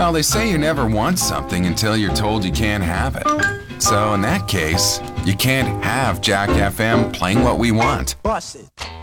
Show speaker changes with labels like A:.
A: Well, they say you never want something until you're told you can't have it. So in that case, you can't have Jack FM playing what we want.
B: Bust it.